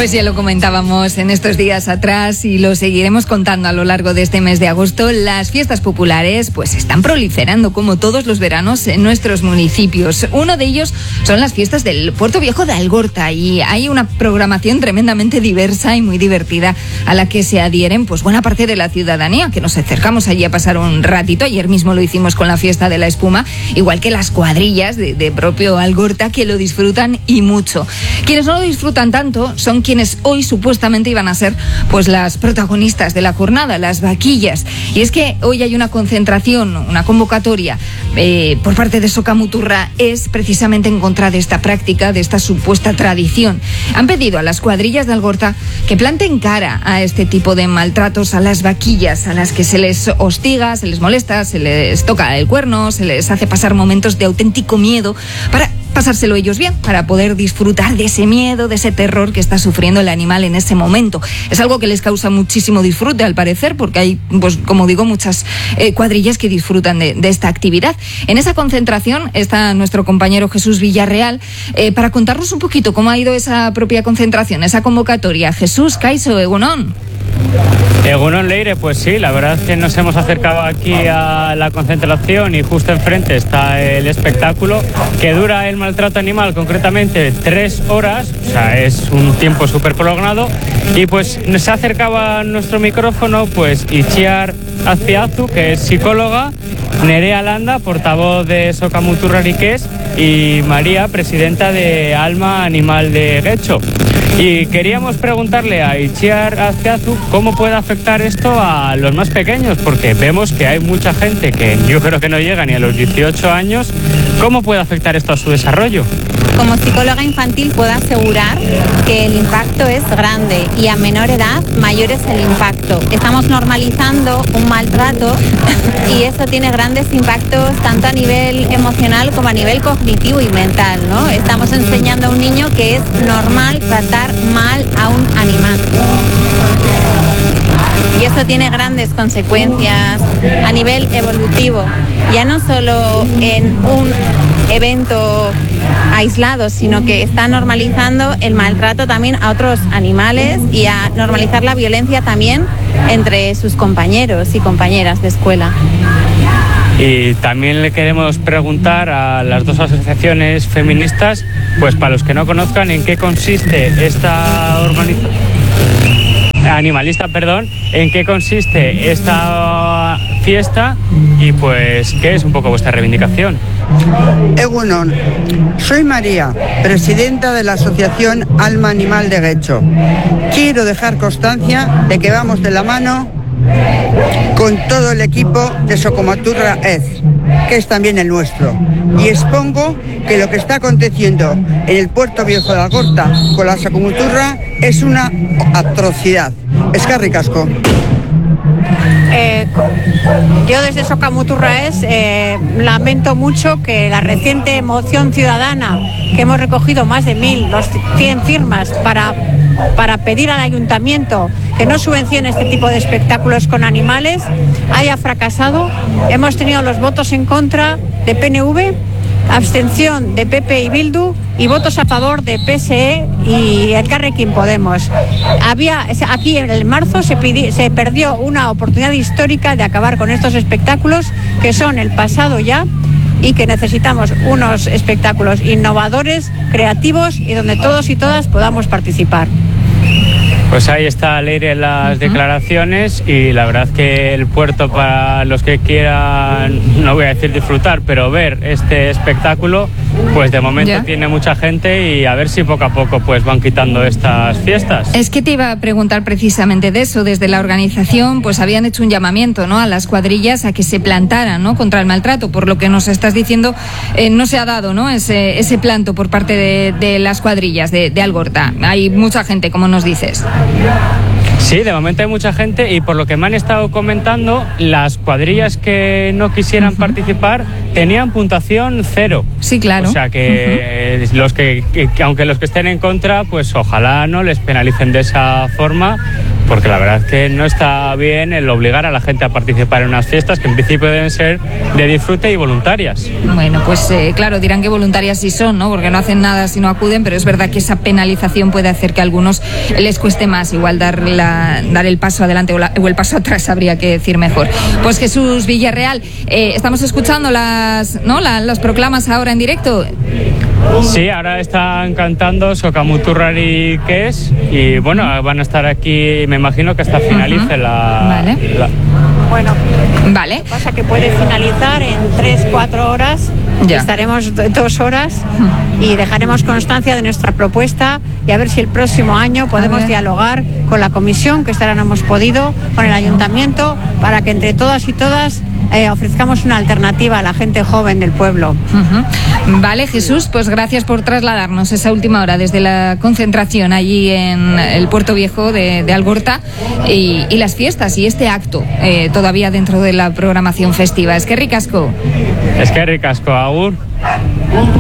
Pues ya lo comentábamos en estos días atrás y lo seguiremos contando a lo largo de este mes de agosto. Las fiestas populares pues están proliferando como todos los veranos en nuestros municipios. Uno de ellos son las fiestas del Puerto Viejo de Algorta y hay una programación tremendamente diversa y muy divertida a la que se adhieren pues buena parte de la ciudadanía, que nos acercamos allí a pasar un ratito. Ayer mismo lo hicimos con la fiesta de la espuma, igual que las cuadrillas de propio Algorta, que lo disfrutan y mucho. Quienes no lo disfrutan tanto son quienes hoy supuestamente iban a ser pues las protagonistas de la jornada, las vaquillas. Y es que hoy hay una concentración, una convocatoria por parte de Socamuturra, es precisamente en contra de esta práctica, de esta supuesta tradición. Han pedido a las cuadrillas de Algorta que planten cara a este tipo de maltratos a las vaquillas, a las que se les hostiga, se les molesta, se les toca el cuerno, se les hace pasar momentos de auténtico miedo para pasárselo ellos bien, para poder disfrutar de ese miedo, de ese terror que está sufriendo el animal en ese momento. Es algo que les causa muchísimo disfrute, al parecer, porque hay, pues como digo, muchas cuadrillas que disfrutan de esta actividad. En esa concentración está nuestro compañero Jesús Villarreal para contarnos un poquito cómo ha ido esa propia concentración, esa convocatoria. Jesús, Kaixo, Egunon. Egunon Leire, pues sí, la verdad es que nos hemos acercado aquí a la concentración y justo enfrente está el espectáculo que dura el maltrato animal, concretamente 3 horas, o sea, es un tiempo súper prolongado. Y pues se acercaba a nuestro micrófono pues Itziar Azpiazu, que es psicóloga, Nerea Landa, portavoz de Socamuturra Ariqués, y María, presidenta de Alma Animal de Getxo. Y queríamos preguntarle a Itziar Azpiazu cómo puede afectar esto a los más pequeños, porque vemos que hay mucha gente que yo creo que no llega ni a los 18 años. ¿Cómo puede afectar esto a su desarrollo? Como psicóloga infantil puedo asegurar que el impacto es grande y a menor edad mayor es el impacto. Estamos normalizando un maltrato y eso tiene grandes impactos tanto a nivel emocional como a nivel cognitivo y mental, ¿no? Estamos enseñando a un niño que es normal tratar mal a un animal. Y eso tiene grandes consecuencias a nivel evolutivo, ya no solo en un evento aislado, sino que está normalizando el maltrato también a otros animales y a normalizar la violencia también entre sus compañeros y compañeras de escuela. Y también le queremos preguntar a las dos asociaciones feministas, pues para los que no conozcan, en qué consiste esta en qué consiste esta fiesta y pues qué es un poco vuestra reivindicación. Egunon, soy María, presidenta de la asociación Alma Animal de Getxo. Quiero dejar constancia de que vamos de la mano con todo el equipo de Socamuturra Ez, que es también el nuestro, y expongo que lo que está aconteciendo en el Puerto Viejo de Algorta con la Socamuturra es una atrocidad. Eskerrik asko. Yo desde Socamuturra Ez lamento mucho que la reciente moción ciudadana, que hemos recogido más de 1.100 firmas para pedir al ayuntamiento que no subvencione este tipo de espectáculos con animales, haya fracasado. Hemos tenido los votos en contra de PNV, abstención de PP y Bildu y votos a favor de PSE y Elkarrekin Podemos. Aquí en marzo se perdió una oportunidad histórica de acabar con estos espectáculos que son el pasado ya y que necesitamos unos espectáculos innovadores, creativos y donde todos y todas podamos participar. Pues ahí está, Leire, las declaraciones, y la verdad que el puerto, para los que quieran, no voy a decir disfrutar, pero ver este espectáculo, pues de momento tiene mucha gente, y a ver si poco a poco pues van quitando estas fiestas. Es que te iba a preguntar precisamente de eso. Desde la organización pues habían hecho un llamamiento, ¿no?, a las cuadrillas a que se plantaran, ¿no?, contra el maltrato. Por lo que nos estás diciendo, no se ha dado, ¿no?, ese planto por parte de las cuadrillas de Algorta. Hay mucha gente, como nos dices. Sí, de momento hay mucha gente, y por lo que me han estado comentando, las cuadrillas que no quisieran participar tenían puntuación 0. Sí, claro. O sea que los que aunque los que estén en contra, pues ojalá no les penalicen de esa forma, porque la verdad es que no está bien el obligar a la gente a participar en unas fiestas que en principio deben ser de disfrute y voluntarias. Bueno, pues claro, dirán que voluntarias sí son, ¿no? Porque no hacen nada si no acuden, pero es verdad que esa penalización puede hacer que a algunos les cueste más, igual dar el paso adelante o el paso atrás, habría que decir mejor. Pues Jesús Villarreal, estamos escuchando las proclamas ahora en directo. Sí, ahora están cantando Sokamuturrari Kes y bueno, van a estar aquí, me imagino que hasta finalice Vale. Bueno, Vale. lo que pasa que puede finalizar en 3-4 horas. Ya. Estaremos 2 horas y dejaremos constancia de nuestra propuesta y a ver si el próximo año podemos dialogar con la comisión, que esta no hemos podido, con el ayuntamiento, para que entre todas y todas ofrezcamos una alternativa a la gente joven del pueblo. Vale, Jesús, pues gracias por trasladarnos esa última hora desde la concentración allí en el Puerto Viejo de Algorta y las fiestas y este acto todavía dentro de la programación festiva. Es que ricasco, agur.